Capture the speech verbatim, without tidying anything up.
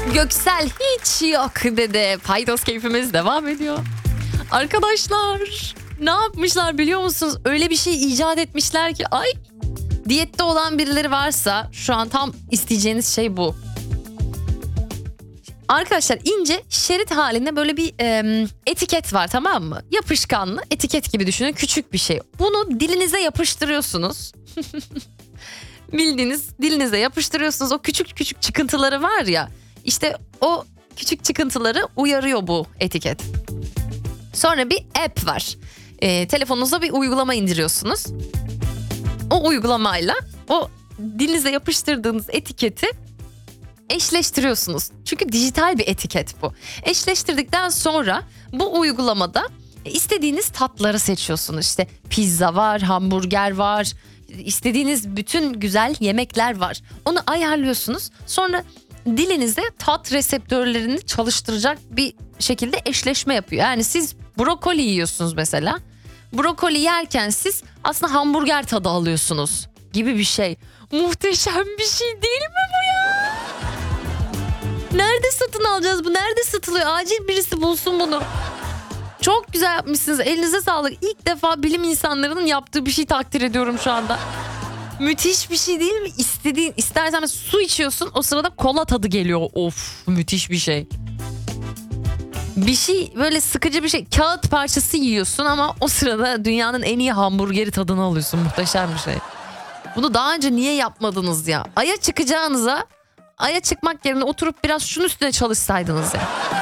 Göksel hiç yok dedi. Paydos keyfimiz devam ediyor. Arkadaşlar ne yapmışlar biliyor musunuz? Öyle bir şey icat etmişler ki ay. Diyette olan birileri varsa şu an tam isteyeceğiniz şey bu. Arkadaşlar ince şerit halinde böyle bir e, etiket var, tamam mı? Yapışkanlı etiket gibi düşünün, küçük bir şey. Bunu dilinize yapıştırıyorsunuz. Bildiğiniz dilinize yapıştırıyorsunuz. O küçük küçük çıkıntıları var ya, işte o küçük çıkıntıları uyarıyor bu etiket. Sonra bir app var. E, telefonunuza bir uygulama indiriyorsunuz. O uygulamayla o dilinize yapıştırdığınız etiketi eşleştiriyorsunuz. Çünkü dijital bir etiket bu. Eşleştirdikten sonra bu uygulamada istediğiniz tatları seçiyorsunuz. İşte pizza var, hamburger var, istediğiniz bütün güzel yemekler var. Onu ayarlıyorsunuz. Sonra dilinize tat reseptörlerini çalıştıracak bir şekilde eşleşme yapıyor. Yani siz brokoli yiyorsunuz mesela. Brokoli yerken siz aslında hamburger tadı alıyorsunuz gibi bir şey. Muhteşem bir şey değil mi bu ya? Nerede satın alacağız bu? Nerede satılıyor? Acil birisi bulsun bunu. Çok güzel yapmışsınız. Elinize sağlık. İlk defa bilim insanlarının yaptığı bir şey takdir ediyorum şu anda. Müthiş bir şey değil mi? İstediğin, istersen su içiyorsun, o sırada kola tadı geliyor. Of, müthiş bir şey. Bir şey böyle sıkıcı bir şey, kağıt parçası yiyorsun ama o sırada dünyanın en iyi hamburgeri tadını alıyorsun. Muhteşem bir şey. Bunu daha önce niye yapmadınız ya? Ay'a çıkacağınıza, Ay'a çıkmak yerine oturup biraz şunun üstüne çalışsaydınız ya.